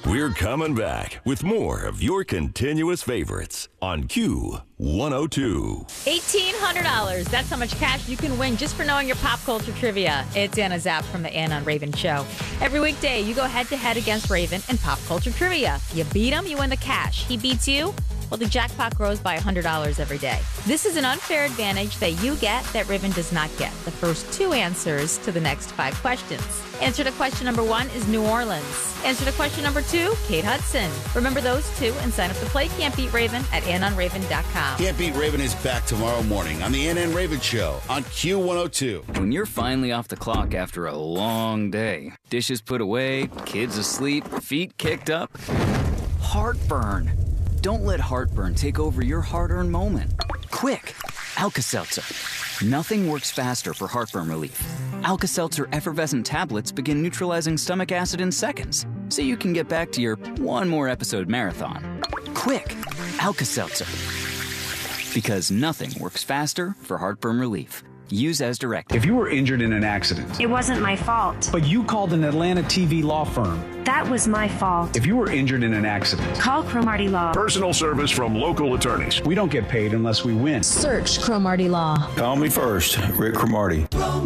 We're coming back with more of your continuous favorites on Q102. $1,800. That's how much cash you can win just for knowing your pop culture trivia. It's Anna Zapp from the Anna and Raven Show. Every weekday, you go head-to-head against Raven in pop culture trivia. You beat him, you win the cash. He beats you, well, the jackpot grows by $100 every day. This is an unfair advantage that you get that Raven does not get. The first 2 answers to the next 5 questions. Answer to question number 1 is New Orleans. Answer to question number 2, Kate Hudson. Remember those 2 and sign up to play Can't Beat Raven at AnnAndRaven.com. Can't Beat Raven is back tomorrow morning on the Anna and Raven Show on Q102. When you're finally off the clock after a long day, dishes put away, kids asleep, feet kicked up, heartburn. Don't let heartburn take over your hard-earned moment. Quick, Alka-Seltzer. Nothing works faster for heartburn relief. Alka-Seltzer effervescent tablets begin neutralizing stomach acid in seconds, so you can get back to your one more episode marathon. Quick, Alka-Seltzer. Because nothing works faster for heartburn relief. Use as directed. If you were injured in an accident, it wasn't my fault. But you called an Atlanta TV law firm. That was my fault. If you were injured in an accident, call Cromartie Law. Personal service from local attorneys. We don't get paid unless we win. Search Cromartie Law. Call me first, Rick Cromartie.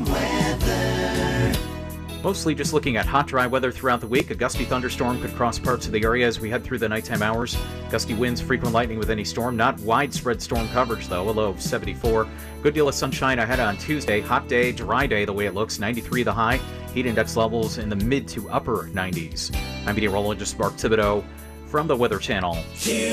Mostly just looking at hot, dry weather throughout the week. A gusty thunderstorm could cross parts of the area as we head through the nighttime hours. Gusty winds, frequent lightning with any storm. Not widespread storm coverage, though. A low of 74. Good deal of sunshine ahead on Tuesday. Hot day, dry day the way it looks. 93 the high. Heat index levels in the mid to upper 90s. I'm meteorologist Mark Thibodeau from the Weather Channel.